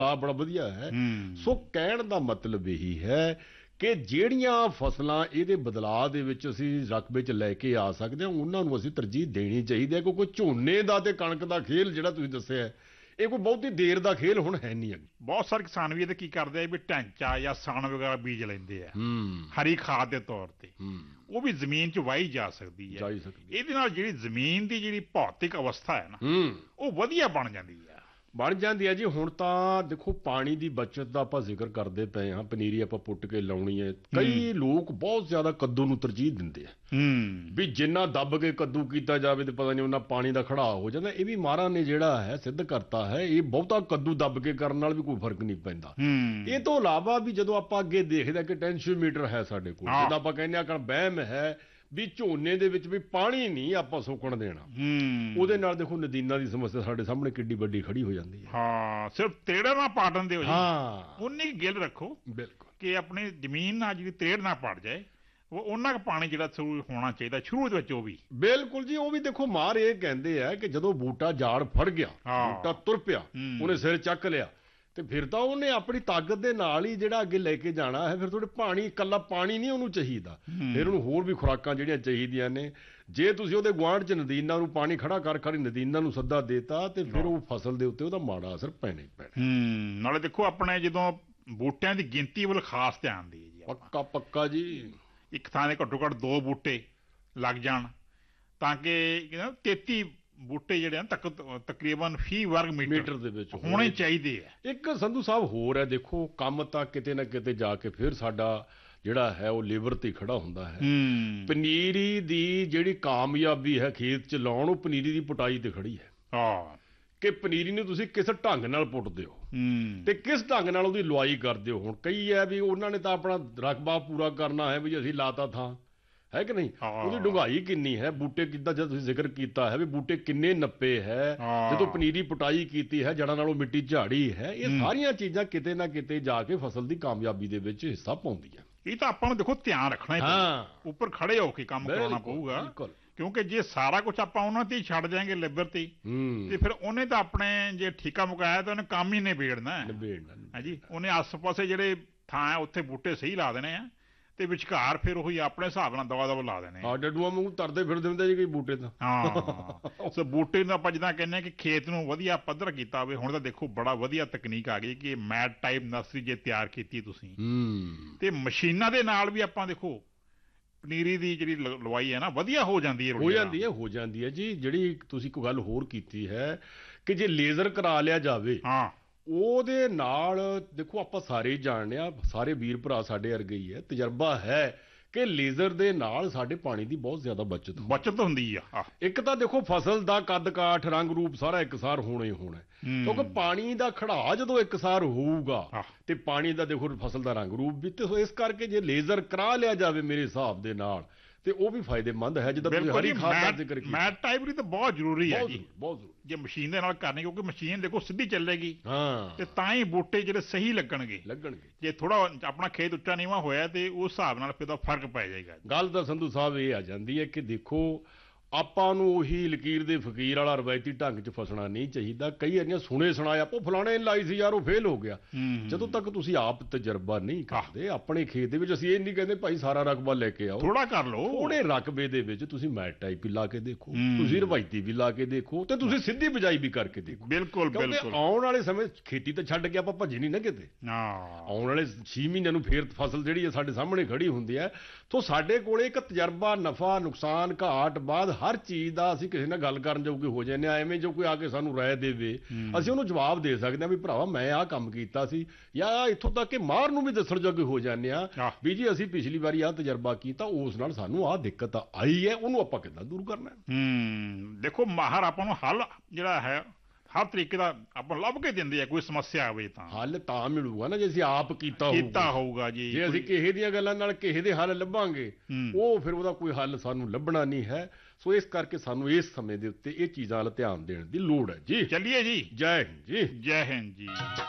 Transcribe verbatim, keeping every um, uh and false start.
ਆ ਬੜਾ ਵਧੀਆ ਹੈ। ਹੂੰ ਸੋ ਕਹਿਣ ਦਾ ਮਤਲਬ ਇਹੀ ਹੈ ਕਿ ਜਿਹੜੀਆਂ ਫਸਲਾਂ ਇਹਦੇ ਬਦਲਾਅ ਦੇ ਵਿੱਚ ਅਸੀਂ ਰਕਬੇ 'ਚ ਲੈ ਕੇ ਆ ਸਕਦੇ ਹਾਂ ਉਹਨਾਂ ਨੂੰ ਅਸੀਂ ਤਰਜੀਹ ਦੇਣੀ ਚਾਹੀਦੀ ਹੈ, ਕਿਉਂਕਿ ਝੋਨੇ ਦਾ ਤੇ ਕਣਕ ਦਾ ਖੇਲ ਜਿਹੜਾ ਤੁਸੀਂ ਦੱਸਿਆ ਇਹ ਕੋਈ ਬਹੁਤੀ ਦੇਰ ਦਾ ਖੇਲ ਹੁਣ ਹੈ ਨਹੀਂ ਅੱਗੇ। ਬਹੁਤ ਸਾਰੇ ਕਿਸਾਨ ਵੀ ਇਹਦੇ ਕੀ ਕਰਦੇ ਆ ਵੀ ਢਾਂਚਾ ਜਾਂ ਸਾਣ ਵਗੈਰਾ ਬੀਜ ਲੈਂਦੇ ਆ ਹੂੰ ਹਰੀ ਖਾਦ ਦੇ ਤੌਰ ਤੇ, ਹੂੰ ਉਹ ਵੀ ਜ਼ਮੀਨ 'ਚ ਵਾਹੀ ਜਾ ਸਕਦੀ ਹੈ। ਜਾਈ ਸਕਦੀ ਇਹਦੇ ਨਾਲ ਜਿਹੜੀ ਜ਼ਮੀਨ ਦੀ ਜਿਹੜੀ ਭੌਤਿਕ ਅਵਸਥਾ ਹੈ ਨਾ ਹੂੰ ਉਹ ਵਧੀਆ ਬਣ ਜਾਂਦੀ ਹੈ। ਬਣ ਜਾਂਦੀ ਹੈ ਜੀ। ਹੁਣ ਤਾਂ ਦੇਖੋ ਪਾਣੀ ਦੀ ਬਚਤ ਦਾ ਆਪਾਂ ਜ਼ਿਕਰ ਕਰਦੇ ਪਏ ਹਾਂ, ਪਨੀਰੀ ਆਪਾਂ ਪੁੱਟ ਕੇ ਲਾਉਣੀ ਹੈ। ਕਈ ਲੋਕ ਬਹੁਤ ਜ਼ਿਆਦਾ ਕੱਦੂ ਨੂੰ ਤਰਜੀਹ ਦਿੰਦੇ ਆ ਹੂੰ ਵੀ ਜਿੰਨਾ ਦੱਬ ਕੇ ਕੱਦੂ ਕੀਤਾ ਜਾਵੇ ਤੇ ਪਤਾ ਨਹੀਂ ਉਹਨਾਂ ਪਾਣੀ ਦਾ ਖੜਾਅ ਹੋ ਜਾਂਦਾ। ਇਹ ਵੀ ਮਹਾਰਾਜ ਨੇ ਜਿਹੜਾ ਹੈ ਸਿੱਧ ਕਰਤਾ ਹੈ, ਇਹ ਬਹੁਤਾ ਕੱਦੂ ਦੱਬ ਕੇ ਕਰਨ ਨਾਲ ਵੀ ਕੋਈ ਫਰਕ ਨਹੀਂ ਪੈਂਦਾ। ਹੂੰ ਇਹ ਤੋਂ ਇਲਾਵਾ ਵੀ ਜਦੋਂ ਆਪਾਂ ਅੱਗੇ ਦੇਖਦੇ ਕਿ ਟੈਂਸ਼ੀਓਮੀਟਰ ਹੈ ਸਾਡੇ ਕੋਲ, ਹਾਂ। ਜਿੱਦਾਂ ਆਪਾਂ ਕਹਿੰਦੇ ਆ ਕਿ ਵਹਿਮ ਹੈ ਵੀ ਝੋਨੇ ਦੇ ਵਿੱਚ ਵੀ ਪਾਣੀ ਨਹੀਂ ਆਪਾਂ ਸੁੱਕਣ ਦੇਣਾ, ਹੂੰ ਉਹਦੇ ਨਾਲ ਦੇਖੋ ਨਦੀਨਾਂ ਦੀ ਸਮੱਸਿਆ ਸਾਡੇ ਸਾਹਮਣੇ ਕਿੱਡੀ ਵੱਡੀ ਖੜੀ ਹੋ ਜਾਂਦੀ ਹੈ। ਹਾਂ ਸਿਰਫ ਤੇੜਾ ਨਾ ਪਾਟਣ ਦਿਓ ਜੀ, ਹਾਂ ਉਨੀ ਗਿੱਲ ਰੱਖੋ ਬਿਲਕੁਲ ਕਿ ਆਪਣੀ ਜ਼ਮੀਨ ਨਾਲ ਜਿਹੜੀ ਤੇੜ ਨਾ ਪੜ ਜਾਏ। ਉਹ ਉਹਨਾਂ ਕੁ ਪਾਣੀ ਜਿਹੜਾ ਸ਼ੁਰੂ ਹੋਣਾ ਚਾਹੀਦਾ ਸ਼ੁਰੂ ਦੇ ਵਿੱਚ, ਉਹ ਵੀ ਬਿਲਕੁਲ ਜੀ। ਉਹ ਵੀ ਦੇਖੋ ਮਾਰ ਇਹ ਕਹਿੰਦੇ ਆ ਕਿ ਜਦੋਂ ਬੂਟਾ ਜਾੜ ਫੜ ਗਿਆ, ਹਾਂ। ਬੂਟਾ ਤੁਰ ਪਿਆ, ਹੂੰ। ਉਹਨੇ ਸਿਰ ਚੱਕ ਲਿਆ ਤੇ ਫਿਰ ਤਾਂ ਉਹਨੇ ਆਪਣੀ ਤਾਕਤ ਦੇ ਨਾਲ ਹੀ ਜਿਹੜਾ ਅੱਗੇ ਲੈ ਕੇ ਜਾਣਾ ਹੈ। ਫਿਰ ਤੁਹਾਡੇ ਪਾਣੀ ਇਕੱਲਾ ਪਾਣੀ ਨਹੀਂ ਉਹਨੂੰ ਚਾਹੀਦਾ, ਹੂੰ। ਫਿਰ ਉਹਨੂੰ ਹੋਰ ਵੀ ਖੁਰਾਕਾਂ ਜਿਹੜੀਆਂ ਚਾਹੀਦੀਆਂ ਨੇ। ਜੇ ਤੁਸੀਂ ਉਹਦੇ ਗੁਆਂਢ 'ਚ ਨਦੀਨਾਂ ਨੂੰ ਪਾਣੀ ਖੜਾ ਕਰ ਖੜੀ ਨਦੀਨਾਂ ਨੂੰ ਸੱਦਾ ਦੇਤਾ ਤੇ ਫਿਰ ਉਹ ਫਸਲ ਦੇ ਉੱਤੇ ਉਹਦਾ ਮਾੜਾ ਅਸਰ ਪੈਣਾ ਹੀ ਪੈਣਾ। ਹੂੰ ਨਾਲੇ ਦੇਖੋ ਆਪਣੇ ਜਦੋਂ ਬੂਟਿਆਂ ਦੀ ਗਿਣਤੀ ਵੱਲ ਖਾਸ ਧਿਆਨ ਦੇਈਏ ਜੀ ਆਪਾਂ। ਪੱਕਾ ਪੱਕਾ ਜੀ। ਇੱਕ ਥਾਂ ਦੇ ਘੱਟੋ ਘੱਟ ਦੋ ਬੂਟੇ ਲੱਗ ਜਾਣ ਤਾਂ ਕਿ ਤੇਤੀ ਬੂਟੇ ਜਿਹੜੇ ਹਨ ਤੱਕ ਤਕਰੀਬਨ ਵੀਹ ਵਰਗ ਮੀਟਰ ਮੀਟਰ ਦੇ ਵਿੱਚ ਹੋਣੇ ਚਾਹੀਦੇ ਆ। ਇੱਕ ਸੰਧੂ ਸਾਹਿਬ ਹੋਰ ਹੈ, ਦੇਖੋ ਕੰਮ ਤਾਂ ਕਿਤੇ ਨਾ ਕਿਤੇ ਜਾ ਕੇ ਫਿਰ ਸਾਡਾ ਜਿਹੜਾ ਹੈ ਉਹ ਲੇਬਰ ਤੇ ਖੜਾ ਹੁੰਦਾ ਹੈ। ਹੂੰ ਪਨੀਰੀ ਦੀ ਜਿਹੜੀ ਕਾਮਯਾਬੀ ਹੈ ਖੇਤ 'ਚ ਲਾਉਣ, ਉਹ ਪਨੀਰੀ ਦੀ ਪੁਟਾਈ ਤੇ ਖੜੀ ਹੈ ਹਾਂ ਕਿ ਪਨੀਰੀ ਨੂੰ ਤੁਸੀਂ ਕਿਸ ਢੰਗ ਨਾਲ ਪੁੱਟਦੇ ਹੋ ਹੂੰ ਤੇ ਕਿਸ ਢੰਗ ਨਾਲ ਉਹਦੀ ਲੁਆਈ ਕਰਦੇ ਹੋ। ਹੁਣ ਕਈ ਹੈ ਵੀ ਉਹਨਾਂ ਨੇ ਤਾਂ ਆਪਣਾ ਰਕਬਾ ਪੂਰਾ ਕਰਨਾ ਹੈ ਵੀ ਅਸੀਂ ਲਾਤਾ ਥਾਂ, ਹੈ ਕਿ ਨਹੀਂ, ਹਾਂ। ਉਹਦੀ ਡੂੰਘਾਈ ਕਿੰਨੀ ਹੈ, ਬੂਟੇ ਕਿੱਦਾਂ, ਜਦ ਤੁਸੀਂ ਜ਼ਿਕਰ ਕੀਤਾ ਹੈ ਵੀ ਬੂਟੇ ਕਿੰਨੇ ਨੱਪੇ ਹੈ, ਹਾਂ। ਜਦੋਂ ਪਨੀਰੀ ਪੁਟਾਈ ਕੀਤੀ ਹੈ, ਜੜ੍ਹਾਂ ਨਾਲੋਂ ਮਿੱਟੀ ਝਾੜੀ ਹੈ, ਇਹ ਹੂੰ। ਸਾਰੀਆਂ ਚੀਜ਼ਾਂ ਕਿਤੇ ਨਾ ਕਿਤੇ ਜਾ ਕੇ ਫਸਲ ਦੀ ਕਾਮਯਾਬੀ ਦੇ ਵਿੱਚ ਹਿੱਸਾ ਪਾਉਂਦੀਆਂ। ਇਹ ਤਾਂ ਆਪਾਂ ਨੂੰ ਦੇਖੋ ਧਿਆਨ ਰੱਖਣਾ ਹੀ ਹਾਂ। ਪਊਗਾ, ਉੱਪਰ ਖੜੇ ਹੋ ਕੇ ਕੰਮ ਕਰਾਉਣਾ ਬਿਲਕੁਲ, ਪਊਗਾ। ਬਿਲਕੁਲ। ਕਿਉਂਕਿ ਜੇ ਸਾਰਾ ਕੁਝ ਆਪਾਂ ਉਹਨਾਂ ਤੇ ਹੀ ਛੱਡ ਜਾਾਂਗੇ ਲੇਬਰ ਤੇ, ਹੂੰ ਤੇ ਫਿਰ ਉਹਨੇ ਤਾਂ ਆਪਣੇ ਜੇ ਠੇਕਾ ਮੁਕਾਇਆ ਤਾਂ ਉਹਨੇ ਕੰਮ ਹੀ ਨਿਬੇੜਨਾ ਹੈ ਨਿਬੇੜਨਾ ਹਾਂਜੀ। ਉਹਨੇ ਆਸ-ਪਾਸੇ ਜਿਹੜੇ ਥਾਂ ਹੈ ਉੱਥੇ ਬੂਟੇ ਸਹੀ ਲਾ ਦੇਣੇ ਆ ਤੇ ਵਿਚਕਾਰ ਫਿਰ ਉਹੀ ਆਪਣੇ ਹਿਸਾਬ ਨਾਲ ਦਵਾ ਦਵਾ ਲਾ ਦੇਣੇ ਆ। ਆ ਡੱਡੂਆਂ ਵਾਂਗੂ ਤਰਦੇ ਫਿਰਦੇ ਹੁੰਦੇ ਜੀ ਕਈ ਬੂਟੇ ਤਾਂ। ਹਾਂ ਸੋ ਬੂਟੇ ਨੂੰ ਆਪਾਂ ਜਿੱਦਾਂ ਕਹਿੰਦੇ ਆ ਕਿ ਖੇਤ ਨੂੰ ਵਧੀਆ ਪੱਧਰ ਕੀਤਾ ਹੋਵੇ। ਹੁਣ ਤਾਂ ਦੇਖੋ ਬੜਾ ਵਧੀਆ ਤਕਨੀਕ ਆ ਗਈ ਕਿ ਮੈਟ ਟਾਈਪ ਨਰਸਰੀ ਜੇ ਤਿਆਰ ਕੀਤੀ ਤੁਸੀਂ, ਹੂੰ ਤੇ ਮਸ਼ੀਨਾਂ ਦੇ ਨਾਲ ਵੀ ਆਪਾਂ ਦੇਖੋ ਪਨੀਰੀ ਦੀ ਜਿਹੜੀ ਲ- ਲਵਾਈ ਹੈ ਨਾ ਵਧੀਆ ਹੋ ਜਾਂਦੀ ਹੈ। ਹੋ ਜਾਂਦੀ ਹੈ ਹੋ ਜਾਂਦੀ ਹੈ ਜੀ। ਜਿਹੜੀ ਤੁਸੀਂ ਕੋਈ ਗੱਲ ਹੋਰ ਕੀਤੀ ਹੈ ਕਿ ਜੇ ਲੇਜ਼ਰ ਕਰਾ ਲਿਆ ਜਾਵੇ, ਹਾਂ ਉਹਦੇ ਨਾਲ ਦੇਖੋ ਆਪਾਂ ਸਾਰੇ ਹੀ ਜਾਣਦੇ ਆ, ਸਾਰੇ ਵੀਰ ਭਰਾ ਸਾਡੇ ਵਰਗੇ ਹੀ ਹੈ, ਤਜਰਬਾ ਹੈ ਕਿ ਲੇਜ਼ਰ ਦੇ ਨਾਲ ਸਾਡੇ ਪਾਣੀ ਦੀ ਬਹੁਤ ਜ਼ਿਆਦਾ ਬਚਤ ਹੁੰਦੀ। ਬਚਤ ਹੁੰਦੀ ਆ। ਆਹ, ਇੱਕ ਤਾਂ ਦੇਖੋ ਫਸਲ ਦਾ ਕੱਦ ਕਾਠ ਰੰਗ ਰੂਪ ਸਾਰਾ ਇੱਕਸਾਰ ਹੋਣਾ ਹੀ ਹੋਣਾ ਹੈ। ਹੂੰ। ਕਿਉਂਕਿ ਪਾਣੀ ਦਾ ਖੜਾਅ ਜਦੋਂ ਇੱਕਸਾਰ ਹੋਊਗਾ ਆਹ। ਤੇ ਪਾਣੀ ਦਾ ਦੇਖੋ ਫਸਲ ਦਾ ਰੰਗ ਰੂਪ ਵੀ, ਤੇ ਸੋ ਇਸ ਕਰਕੇ ਜੇ ਲੇਜ਼ਰ ਕਰਾ ਲਿਆ ਜਾਵੇ ਮੇਰੇ ਹਿਸਾਬ ਦੇ ਨਾਲ ਤੇ ਉਹ ਵੀ ਫਾਇਦੇਮੰਦ ਹੈ। ਜਿੱਦਾਂ ਤੁਸੀਂ ਬਿਲਕੁਲ ਹਰੀ ਜੀ, ਖਾਦ ਦਾ ਮੈਟ ਜ਼ਿਕਰ ਕੀਤਾ, ਮੈਟ ਟਾਈਪ ਦੀ ਤਾਂ ਬਹੁਤ ਜ਼ਰੂਰੀ ਹੈ ਬਹੁਤ ਜੀ। ਜ਼ਰੂਰੀ, ਬਹੁਤ ਜ਼ਰੂਰੀ। ਜੇ ਮਸ਼ੀਨ ਦੇ ਨਾਲ ਕਰਨੀ, ਕਿਉਂਕਿ ਮਸ਼ੀਨ ਦੇਖੋ ਸਿੱਧੀ ਚੱਲੇਗੀ ਹਾਂ ਤੇ ਤਾਂ ਹੀ ਬੂਟੇ ਜਿਹੜੇ ਸਹੀ ਲੱਗਣਗੇ। ਲੱਗਣਗੇ। ਜੇ ਥੋੜਾ ਆਪਣਾ ਖੇਤ ਉੱਚਾ ਨੀਵਾਂ ਹੋਇਆ ਤੇ ਉਸ ਹਿਸਾਬ ਨਾਲ ਫਿਰ ਤਾਂ ਫਰਕ ਪੈ ਜਾਏਗਾ। ਗੱਲ ਤਾਂ ਸੰਧੂ ਸਾਹਿਬ ਇਹ ਆ ਜਾਂਦੀ ਹੈ ਕਿ ਦੇਖੋ ਆਪਾਂ ਨੂੰ ਉਹੀ ਲਕੀਰ ਦੇ ਫਕੀਰ ਵਾਲਾ ਰਵਾਇਤੀ ਢੰਗ 'ਚ ਫਸਣਾ ਨਹੀਂ ਚਾਹੀਦਾ। ਕਈ ਵਾਰੀਆਂ ਸੁਣੇ ਸੁਣਾਇਆ ਉਹ ਫਲਾਣੇ ਨੇ ਲਾਈ ਸੀ ਯਾਰ ਉਹ ਫੇਲ ਹੋ ਗਿਆ। ਹੂੰ। ਜਦੋਂ ਤੱਕ ਤੁਸੀਂ ਆਪ ਤਜਰਬਾ ਨਹੀਂ ਕਰਦੇ ਆਪਣੇ ਖੇਤ ਦੇ ਵਿੱਚ, ਅਸੀਂ ਇਹ ਨਹੀਂ ਕਹਿੰਦੇ ਭਾਈ ਸਾਰਾ ਰਕਬਾ ਲੈ ਕੇ ਆਓ, ਥੋੜਾ ਕਰ ਲਓ। ਥੋੜੇ ਰਕਬੇ ਦੇ ਵਿੱਚ ਤੁਸੀਂ ਮੈਟ ਟਾਈਪ ਵੀ ਲਾ ਕੇ ਦੇਖੋ, ਹੂੰ। ਤੁਸੀਂ ਰਵਾਇਤੀ ਵੀ ਲਾ ਕੇ ਦੇਖੋ, ਤੇ ਤੁਸੀਂ ਸਿੱਧੀ ਬਿਜਾਈ ਵੀ ਕਰਕੇ ਦੇਖੋ। ਬਿਲਕੁਲ ਕਿਉਂਕਿ ਬਿਲਕੁਲ। ਆਉਣ ਵਾਲੇ ਸਮੇਂ ਖੇਤੀ ਤਾਂ ਛੱਡ ਕੇ ਆਪਾਂ ਭੱਜੇ ਨਹੀਂ ਨਾ ਕਿਤੇ। ਹਾਂ ਆਉਣ ਵਾਲੇ ਛੇ ਮਹੀਨਿਆਂ ਨੂੰ ਫੇਰ ਫਸਲ ਜਿਹੜੀ ਹੈ ਸਾਡੇ ਸਾਹਮਣੇ ਖੜੀ ਹੁੰਦੀ ਹੈ। ਤੋਂ ਸਾਡੇ ਕੋਲੇ ਇੱਕ ਤਜਰਬਾ, ਨਫਾ ਨੁਕਸਾਨ, ਘਾਟ ਬਾਅਦ ਹਰ ਚੀਜ਼ ਦਾ ਅਸੀਂ ਕਿਸੇ ਨਾਲ ਗੱਲ ਕਰਨ ਜੋਗੇ ਹੋ ਜਾਂਦੇ ਆ। ਐਵੇਂ ਜੋ ਕੋਈ ਆ ਕੇ ਸਾਨੂੰ ਰਾਏ ਦੇਵੇ, ਅਸੀਂ ਉਹਨੂੰ ਜਵਾਬ ਦੇ ਸਕਦੇ ਹਾਂ ਵੀ ਭਰਾਵਾ ਮੈਂ ਆਹ ਕੰਮ ਕੀਤਾ ਸੀ, ਜਾਂ ਇੱਥੋਂ ਤੱਕ ਕਿ ਮਾਹਰ ਨੂੰ ਵੀ ਦੱਸਣ ਜੋਗੇ ਹੋ ਜਾਂਦੇ ਆ ਆਹ। ਵੀ ਜੀ ਅਸੀਂ ਪਿਛਲੀ ਵਾਰੀ ਆਹ ਤਜਰਬਾ ਕੀਤਾ, ਉਸ ਨਾਲ ਸਾਨੂੰ ਆਹ ਦਿੱਕਤ ਆਈ ਹੈ, ਉਹਨੂੰ ਆਪਾਂ ਕਿੱਦਾਂ ਦੂਰ ਕਰਨਾ ਹੈ। ਹੂੰ ਦੇਖੋ ਮਾਹਰ ਆਪਾਂ ਨੂੰ ਹੱਲ ਜਿਹੜਾ ਹੈ ਹਰ ਤਰੀਕੇ ਦਾ ਆਪਾਂ ਨੂੰ ਲੱਭ ਕੇ ਦਿੰਦੇ ਆ। ਕੋਈ ਸਮੱਸਿਆ ਆਵੇ ਤਾਂ ਹੱਲ ਤਾਂ ਮਿਲੂਗਾ ਨਾ ਜੇ ਅਸੀਂ ਆਪ ਕੀਤਾ ਕੀਤਾ ਹੋਊਗਾ। ਹੋਊਗਾ ਜੀ। ਜੇ ਅਸੀਂ ਕਿਸੇ ਦੀਆਂ ਗੱਲਾਂ ਨਾਲ ਕਿਸੇ ਦੇ ਹੱਲ ਲੱਭਾਂਗੇ, ਹੂੰ। ਉਹ ਫਿਰ ਉਹਦਾ ਕੋਈ ਹੱਲ ਸਾਨੂੰ ਲੱਭਣਾ ਨਹੀਂ ਹੈ। ਸੋ ਇਸ ਕਰਕੇ ਸਾਨੂੰ ਇਸ ਸਮੇਂ ਦੇ ਉੱਤੇ ਇਹ ਚੀਜ਼ਾਂ ਵੱਲ ਧਿਆਨ ਦੇਣ ਦੀ ਲੋੜ ਹੈ ਜੀ। ਚੱਲੀਏ ਜੀ। ਜੈ ਹਿੰਦ ਜੀ। ਜੈ ਹਿੰਦ ਜੀ।